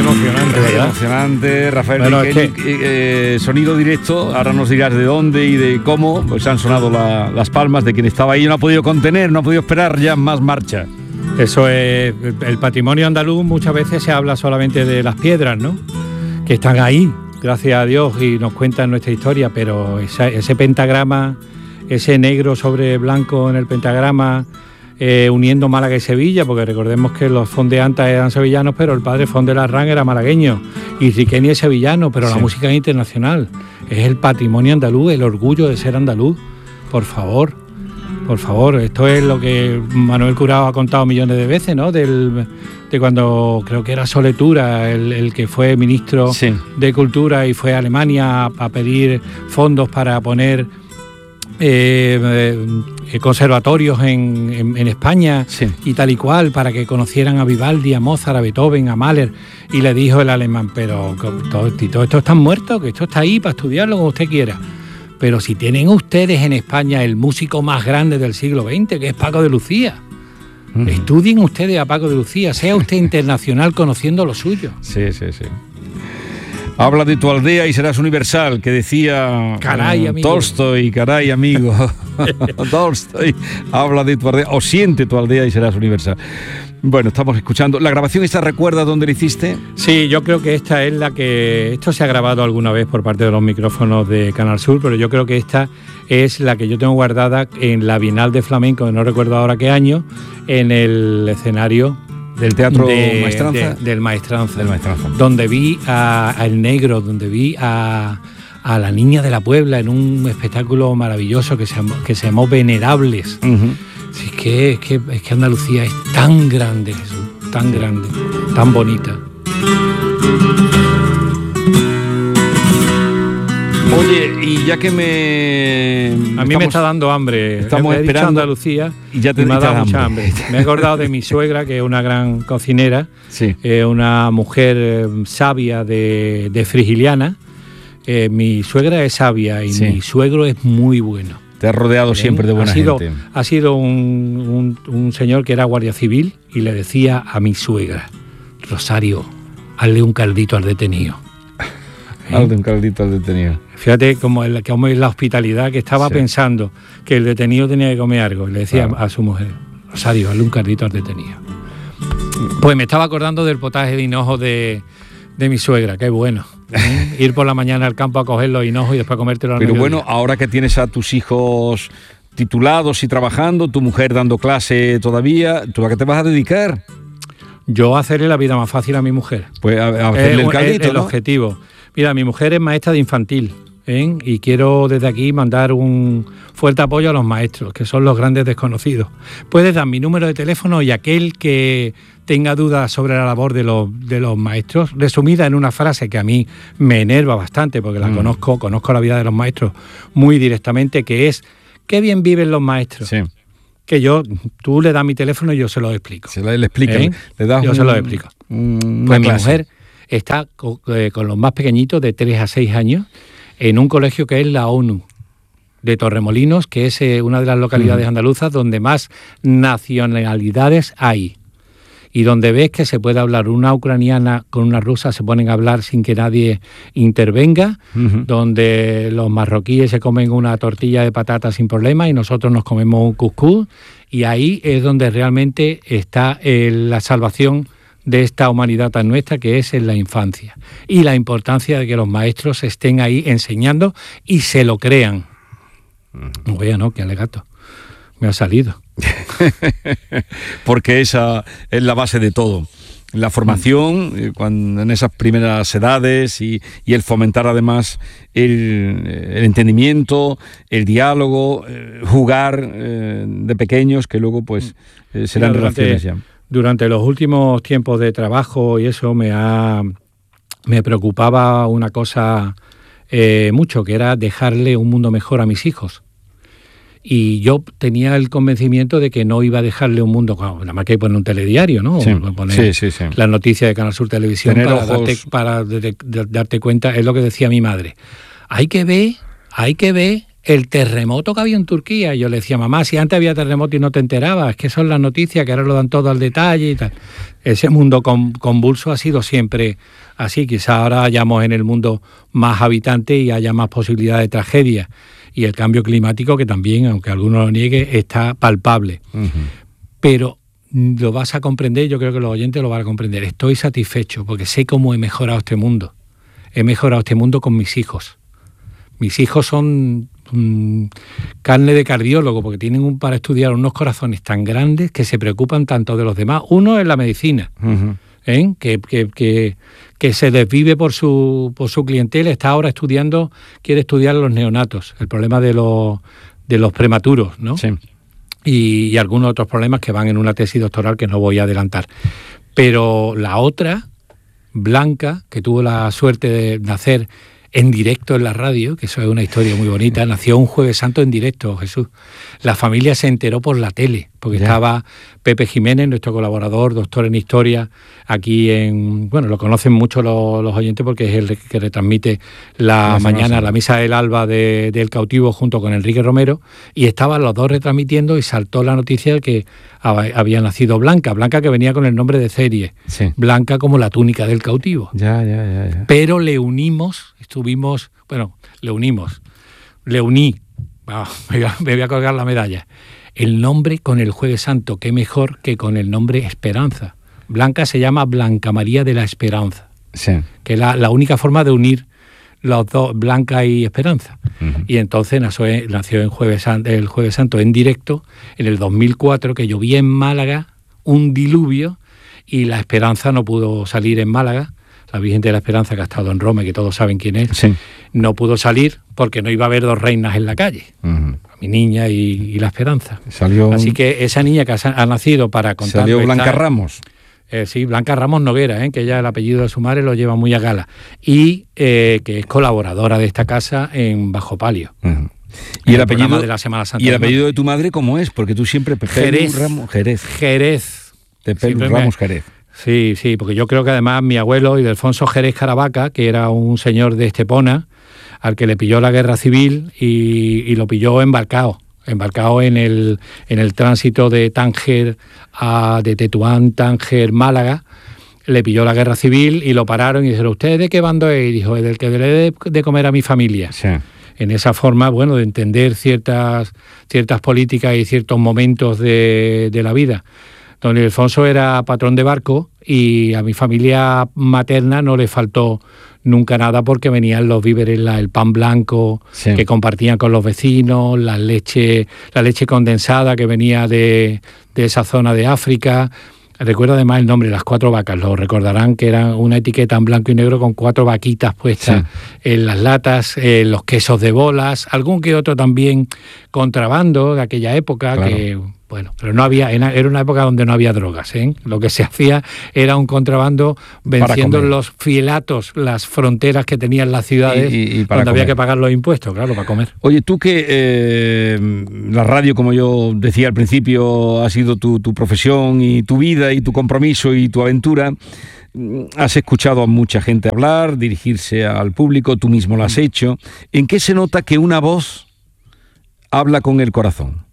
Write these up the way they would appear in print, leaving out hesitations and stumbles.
emocionante, ¿verdad? Emocionante, Rafael. Bueno, Miquel, sonido directo, ahora nos dirás de dónde y de cómo, pues han sonado las palmas de quien estaba ahí y no ha podido contener, no ha podido esperar ya más marcha. Eso es, el patrimonio andaluz muchas veces se habla solamente de las piedras, ¿no? Que están ahí, gracias a Dios, y nos cuentan nuestra historia, pero ese pentagrama, ese negro sobre blanco en el pentagrama, uniendo Málaga y Sevilla, porque recordemos que los fondeantas eran sevillanos, pero el padre Font de Larrán era malagueño, y Riqueni es sevillano, pero sí. La música es internacional, es el patrimonio andaluz, el orgullo de ser andaluz, por favor, esto es lo que Manuel Curao ha contado millones de veces, ¿no? De cuando creo que era Soletura, el que fue ministro sí. de Cultura y fue a Alemania a pedir fondos para poner conservatorios en España sí. y tal y cual, para que conocieran a Vivaldi, a Mozart, a Beethoven, a Mahler, y le dijo el alemán, pero todo esto está muerto, que esto está ahí para estudiarlo como usted quiera. Pero si tienen ustedes en España el músico más grande del siglo XX, que es Paco de Lucía, estudien ustedes a Paco de Lucía, sea usted internacional conociendo lo suyo. Sí. Habla de tu aldea y serás universal, que decía caray, amigo. Tolstoy, caray, amigo. Tolstoy habla de tu aldea, o siente tu aldea y serás universal. Bueno, estamos escuchando. ¿La grabación esta recuerda dónde la hiciste? Sí, yo creo que esta es la que... Esto se ha grabado alguna vez por parte de los micrófonos de Canal Sur, pero yo creo que esta es la que yo tengo guardada en la Bienal de Flamenco, no recuerdo ahora qué año, en el escenario... ¿Del Teatro Maestranza? Del Maestranza. Donde vi al Negro, donde vi a la Niña de la Puebla en un espectáculo maravilloso que se llamó Venerables. Uh-huh. Sí, es que Andalucía es tan grande, Jesús, tan grande, tan bonita. Oye, y ya que a mí me está dando hambre. Estamos esperando Andalucía y ya te me ha dado mucha hambre. Me he acordado de mi suegra, que es una gran cocinera, sí. Una mujer sabia de Frigiliana. Mi suegra es sabia y sí. Mi suegro es muy bueno. Te has rodeado siempre de buena gente. Ha sido un señor que era guardia civil y le decía a mi suegra, Rosario, hazle un caldito al detenido. Hazle un caldito al detenido. Fíjate cómo es la hospitalidad, que estaba sí. pensando que el detenido tenía que comer algo. Le decía a su mujer, Rosario, hazle un caldito al detenido. Pues me estaba acordando del potaje de hinojo de mi suegra, qué bueno. Ir por la mañana al campo a coger los hinojos y después comértelo al mediodía. Pero bueno, ahora que tienes a tus hijos titulados y trabajando, tu mujer dando clase todavía, ¿tú a qué te vas a dedicar? Yo a hacerle la vida más fácil a mi mujer. Pues a hacerle el caldito, el ¿no? objetivo. Mira, mi mujer es maestra de infantil, y quiero desde aquí mandar un fuerte apoyo a los maestros, que son los grandes desconocidos. Puedes dar mi número de teléfono y aquel que tenga dudas sobre la labor de los maestros, resumida en una frase que a mí me enerva bastante, porque la conozco la vida de los maestros muy directamente, que es, ¿qué bien viven los maestros? Sí. Que tú le das mi teléfono y yo se lo explico. Le explica. Yo se lo explico. Pues mi mujer está con los más pequeñitos, de 3 a 6 años, en un colegio que es la ONU de Torremolinos, que es una de las localidades andaluzas donde más nacionalidades hay. Y donde ves que se puede hablar una ucraniana con una rusa, se ponen a hablar sin que nadie intervenga, donde los marroquíes se comen una tortilla de patata sin problema y nosotros nos comemos un cuscús, y ahí es donde realmente está la salvación de esta humanidad tan nuestra, que es en la infancia, y la importancia de que los maestros estén ahí enseñando y se lo crean. No vea, ¿no? Qué alegato me ha salido. Porque esa es la base de todo. La formación, en esas primeras edades, y el fomentar además el entendimiento, el diálogo, jugar de pequeños, que luego pues serán relaciones ya. Durante los últimos tiempos de trabajo y eso me preocupaba una cosa mucho, que era dejarle un mundo mejor a mis hijos. Y yo tenía el convencimiento de que no iba a dejarle un mundo, nada más que poner un telediario, ¿no? Sí, poner las noticias de Canal Sur Televisión para darte cuenta. Es lo que decía mi madre. Hay que ver el terremoto que había en Turquía. Yo le decía, mamá, si antes había terremoto y no te enterabas, que son las noticias, que ahora lo dan todo al detalle y tal. Ese mundo convulso ha sido siempre así. Quizá ahora hayamos en el mundo más habitantes y haya más posibilidad de tragedia. Y el cambio climático, que también, aunque alguno lo niegue, está palpable. Uh-huh. Pero lo vas a comprender, yo creo que los oyentes lo van a comprender. Estoy satisfecho porque sé cómo he mejorado este mundo. He mejorado este mundo con mis hijos. Mis hijos son carne de cardiólogo porque tienen para estudiar unos corazones tan grandes que se preocupan tanto de los demás. Uno es la medicina, uh-huh. Que se desvive por su clientela. Está ahora quiere estudiar los neonatos, el problema de los prematuros, ¿no? Sí. Y algunos otros problemas que van en una tesis doctoral que no voy a adelantar. Pero la otra, Blanca, que tuvo la suerte de nacer en directo en la radio, que eso es una historia muy bonita, nació un Jueves Santo en directo, Jesús. La familia se enteró por la tele, porque estaba Pepe Jiménez, nuestro colaborador, doctor en historia, aquí lo conocen mucho los oyentes porque es el que retransmite la misa del alba del cautivo junto con Enrique Romero, y estaban los dos retransmitiendo y saltó la noticia de que había nacido Blanca que venía con el nombre de serie, sí. Blanca como la túnica del cautivo. Ya. Pero le uní, me voy a colgar la medalla, el nombre con el Jueves Santo, qué mejor que con el nombre Esperanza. Blanca se llama Blanca María de la Esperanza, sí. Que es la única forma de unir los dos, Blanca y Esperanza. Uh-huh. Y entonces nació en el Jueves Santo en directo en el 2004, que llovía en Málaga, un diluvio, y la Esperanza no pudo salir en Málaga. La Virgen de la Esperanza, que ha estado en Roma y que todos saben quién es, sí. No pudo salir porque no iba a haber dos reinas en la calle. Uh-huh. Mi niña y la Esperanza. Así que esa niña que ha nacido para contar... Salió Blanca Ramos. Sí, Blanca Ramos Noguera, que ella el apellido de su madre lo lleva muy a gala. Y que es colaboradora de esta casa en Bajo Palio. Uh-huh. ¿Y el apellido de la Semana Santa? ¿Y el apellido de tu madre cómo es? Porque tú siempre... Jerez. Ramos Jerez. Sí, porque yo creo que además mi abuelo, Ildefonso Jerez Caravaca, que era un señor de Estepona, al que le pilló la guerra civil y lo pilló embarcado en el tránsito de Tánger de Tetuán, Tánger, Málaga, le pilló la guerra civil y lo pararon y dijeron, ¿usted de qué bando es? Y dijo, del que le dé de comer a mi familia. Sí. En esa forma, de entender ciertas políticas y ciertos momentos de la vida. Don Ildefonso era patrón de barco y a mi familia materna no le faltó nunca nada porque venían los víveres, el pan blanco, sí. Que compartían con los vecinos, la leche condensada que venía de esa zona de África. Recuerdo además el nombre, las 4 vacas, lo recordarán, que era una etiqueta en blanco y negro con 4 vaquitas puestas, sí. En las latas, los quesos de bolas, algún que otro también contrabando de aquella época, claro. Que... pero no había, era una época donde no había drogas, ¿eh? Lo que se hacía era un contrabando venciendo los fielatos, las fronteras que tenían las ciudades y donde había que pagar los impuestos, claro, para comer. Oye, tú que la radio, como yo decía al principio, ha sido tu profesión y tu vida y tu compromiso y tu aventura, has escuchado a mucha gente hablar, dirigirse al público, tú mismo lo has hecho. ¿En qué se nota que una voz habla con el corazón?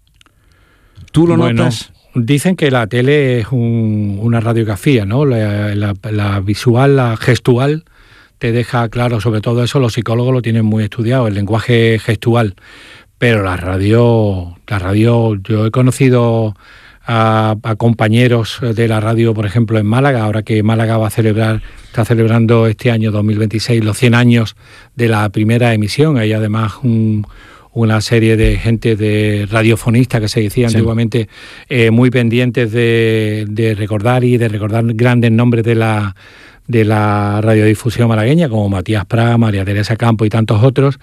¿Tú lo notas? Dicen que la tele es una radiografía, ¿no? La visual, la gestual, te deja claro, sobre todo eso los psicólogos lo tienen muy estudiado, el lenguaje gestual. Pero la radio, yo he conocido a compañeros de la radio, por ejemplo, en Málaga, ahora que Málaga está celebrando este año 2026 los 100 años de la primera emisión. Hay además una serie de gente de radiofonistas que se decía antiguamente, muy pendientes de recordar grandes nombres de la radiodifusión malagueña, como Matías Prat, María Teresa Campo y tantos otros,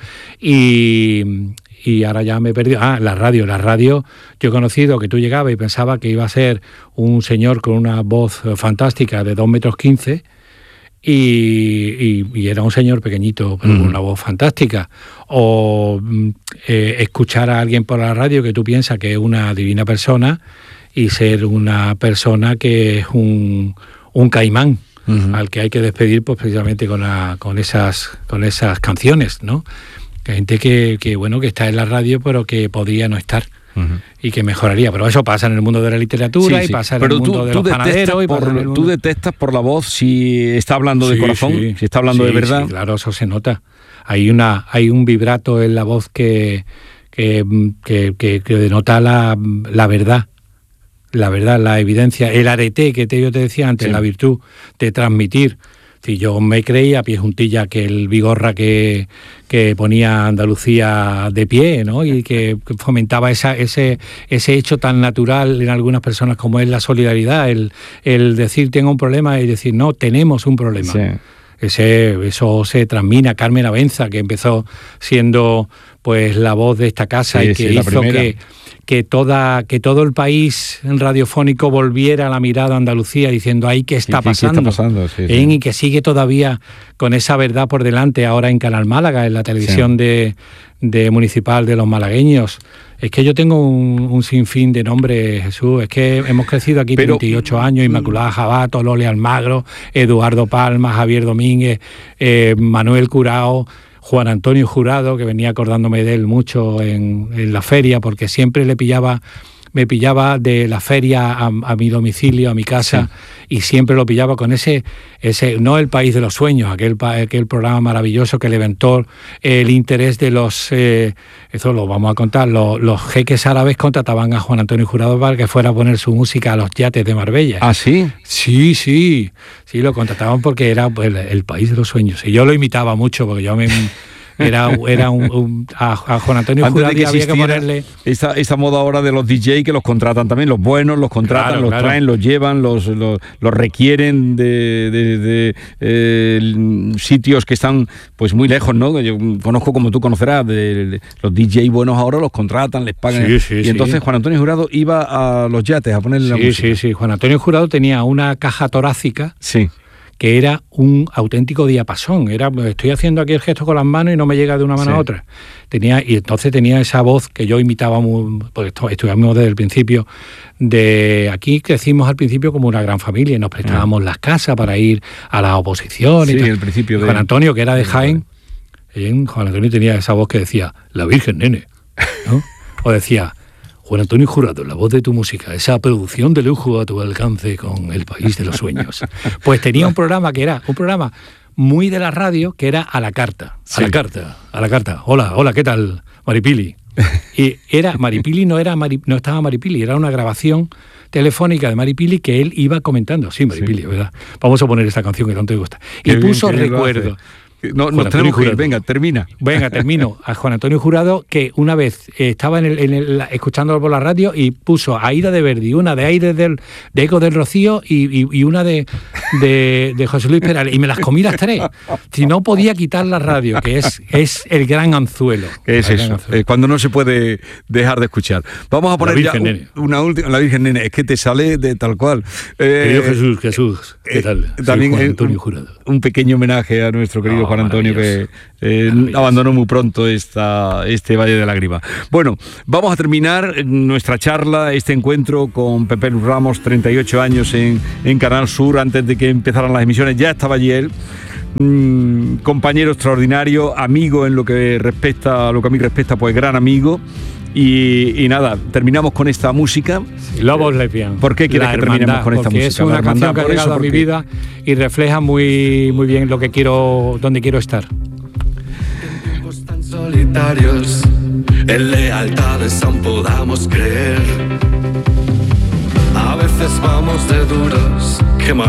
y ahora ya me he perdido. La radio, yo he conocido que tú llegabas y pensaba que iba a ser un señor con una voz fantástica de 2,15 metros, y era un señor pequeñito pero con una voz fantástica, o escuchar a alguien por la radio que tú piensas que es una divina persona y ser una persona que es un caimán, al que hay que despedir pues precisamente con esas canciones, ¿no? Que hay gente que bueno, que está en la radio, pero que podría no estar. Y que mejoraría, pero eso pasa en el mundo de la literatura y pasa en el mundo de los panaderos. Tú detectas por la voz si está hablando de corazón, si está hablando de verdad. Sí, claro, eso se nota. Hay un vibrato en la voz que denota la verdad. La verdad, la evidencia, el arete que yo te decía antes, la virtud de transmitir. Si yo me creí a pie juntilla que el Vigorra que ponía Andalucía de pie, ¿no? Y que fomentaba ese hecho tan natural en algunas personas como es la solidaridad, el decir tengo un problema y decir no, tenemos un problema. Sí. Eso se transmite. Carmen Avenza, que empezó siendo pues la voz de esta casa y que hizo que todo el país radiofónico volviera la mirada a Andalucía diciendo ahí qué está pasando, y que sigue todavía con esa verdad por delante ahora en Canal Málaga, en la televisión de municipal de los malagueños. Es que yo tengo un sinfín de nombres, Jesús. Es que hemos crecido aquí 38 años, Inmaculada Jabato, Loli Almagro, Eduardo Palma, Javier Domínguez, Manuel Curao, Juan Antonio Jurado, que venía acordándome de él mucho en la feria, porque siempre me pillaba de la feria a mi domicilio, a mi casa, y siempre lo pillaba con ese no El País de los Sueños, aquel programa maravilloso que levantó el interés de los, eso lo vamos a contar, los jeques árabes contrataban a Juan Antonio Jurado para que fuera a poner su música a los yates de Marbella. ¿Ah, sí? Sí, lo contrataban porque era el País de los Sueños, y yo lo imitaba mucho, porque yo a Juan Antonio Antes Jurado de que había que ponerle esta moda ahora de los DJ que los contratan también, los buenos los contratan, los traen, los llevan, los requieren de sitios que están pues muy lejos, ¿no? Yo conozco, como tú conocerás, de los DJ buenos ahora los contratan, les pagan. Y entonces Juan Antonio Jurado iba a los yates a ponerle la música. Sí. Juan Antonio Jurado tenía una caja torácica. Sí. Que era un auténtico diapasón. Estoy haciendo aquí el gesto con las manos y no me llega de una mano a otra. Y entonces tenía esa voz que yo imitaba, porque estudiamos desde el principio. Aquí crecimos al principio como una gran familia y nos prestábamos las casas para ir a la oposición. Sí, el principio de... Juan Antonio, que era de Jaén, Juan Antonio tenía esa voz que decía, la Virgen, nene, ¿no? O decía, Juan Antonio Jurado, la voz de tu música, esa producción de lujo a tu alcance con El País de los Sueños. Pues tenía un programa que era un programa muy de la radio, que era a la carta. A la carta. Hola, ¿qué tal, Maripili? Y era Maripili, no estaba Maripili, era una grabación telefónica de Maripili que él iba comentando. Sí, Maripili, ¿verdad? Vamos a poner esta canción que tanto te gusta. Y puso Recuerdo. No, nos tenemos que ir. Venga, termina. Termino. A Juan Antonio Jurado, que una vez estaba escuchándolo por la radio y puso Aida de Verdi, una de Aire de Eco del Rocío y una de José Luis Perales, y me las comí las tres. Si no podía quitar la radio, que es el gran anzuelo. ¿Qué es eso? Cuando no se puede dejar de escuchar. Vamos a poner una última. La Virgen Nene, es que te sale de tal cual. Querido Jesús, ¿qué tal? También Juan Antonio Jurado. Un pequeño homenaje a nuestro querido Juan Antonio, que abandonó muy pronto este Valle de Lágrimas. Bueno, vamos a terminar nuestra charla, este encuentro con Pepe Luz Ramos, 38 años en Canal Sur. Antes de que empezaran las emisiones ya estaba allí él. Compañero extraordinario, amigo en lo que a mí respecta, pues gran amigo. Y nada, terminamos con esta música. Lobos Lesbian. ¿Por qué quieres que terminemos con esta música? Es una canción que ha llegado a mi vida y refleja muy, muy bien donde quiero estar. En tiempos tan solitarios, en lealtades aún podamos creer. A veces vamos de duros, quemar